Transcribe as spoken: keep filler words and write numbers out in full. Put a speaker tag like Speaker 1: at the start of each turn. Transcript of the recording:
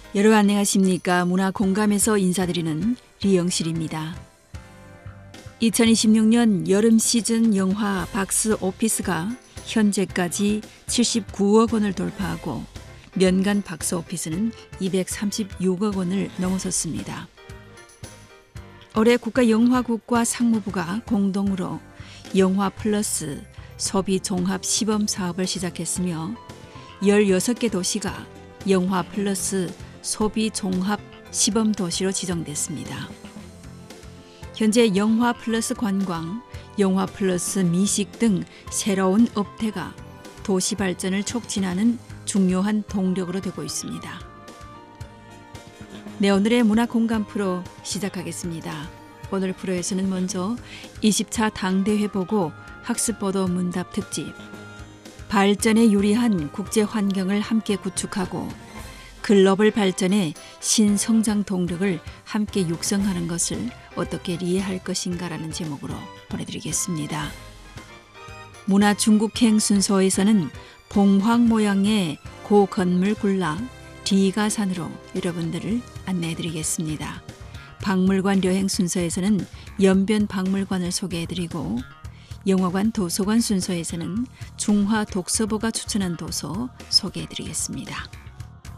Speaker 1: 여러분 안녕하십니까? 문화공감에서 인사드리는 리영실입니다. 이천이십육 년 여름 시즌 영화 박스오피스가 현재까지 칠십구억 원을 돌파하고 년간 박스오피스는 이백삼십육억 원을 넘어섰습니다. 올해 국가영화국과 상무부가 공동으로 영화 플러스 소비 종합 시범 사업을 시작했으며 열여섯 개 도시가 영화 플러스 소비 종합 시범 도시로 지정됐습니다. 현재 영화 플러스 관광, 영화 플러스 미식 등 새로운 업태가 도시 발전을 촉진하는 중요한 동력으로 되고 있습니다. 네, 오늘의 문화공감 프로 시작하겠습니다. 오늘 프로에서는 먼저 이십 차 당대회 보고 학습보도 문답 특집, 발전에 유리한 국제 환경을 함께 구축하고 글로벌 발전의 신성장 동력을 함께 육성하는 것을 어떻게 이해할 것인가라는 제목으로 보내드리겠습니다. 문화 중국행 순서에서는 봉황 모양의 고 건물 군락 디가산으로 여러분들을 안내해드리겠습니다. 박물관 여행 순서에서는 연변 박물관을 소개해드리고 영화관 도서관 순서에서는 중화 독서보가 추천한 도서 소개해드리겠습니다.